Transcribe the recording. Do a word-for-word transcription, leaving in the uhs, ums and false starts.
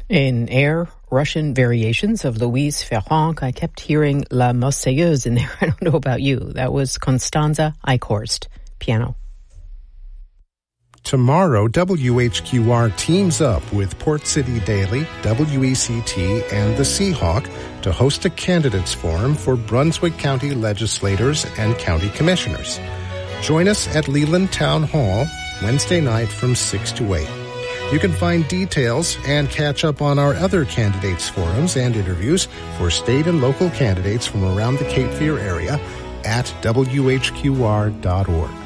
In Air, Russian variations of Louise Ferrand. I kept hearing La Marseillaise in there. I don't know about you. That was Constanza Eichhorst, piano. Tomorrow, W H Q R teams up with Port City Daily, W E C T, and the Seahawk to host a candidates forum for Brunswick County legislators and county commissioners. Join us at Leland Town Hall Wednesday night from six to eight. You can find details and catch up on our other candidates forums and interviews for state and local candidates from around the Cape Fear area at W H Q R dot org.